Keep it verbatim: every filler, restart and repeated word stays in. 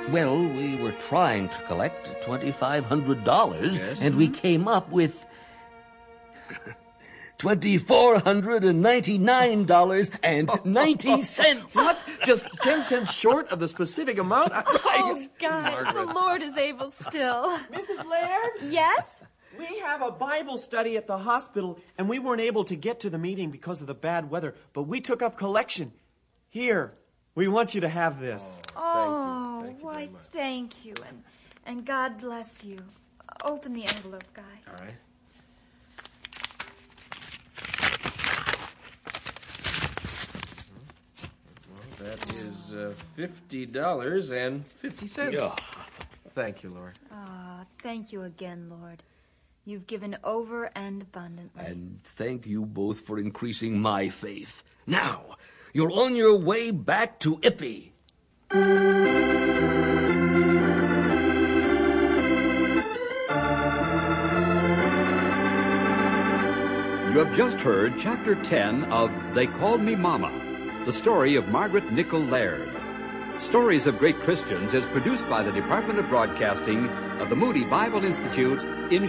Well, we were trying to collect twenty-five hundred dollars, Yes. and we came up with twenty-four hundred ninety-nine dollars and ninety cents. What? Just ten cents short of the specific amount? I, I Oh, guess- God, Margaret. the Lord is able still. Missus Laird? Yes? We have a Bible study at the hospital, and we weren't able to get to the meeting because of the bad weather, but we took up collection. Here, we want you to have this. Oh, Thank you why, very much. thank you, and, and God bless you. Open the envelope, Guy. All right. Well, that is uh, fifty dollars and fifty cents. Yeah. Thank you, Lord. Ah, thank you again, Lord. You've given over and abundantly. And thank you both for increasing my faith. Now, you're on your way back to Ippy. You have just heard Chapter ten of They Called Me Mama, the story of Margaret Nichol Laird. Stories of Great Christians is produced by the Department of Broadcasting of the Moody Bible Institute in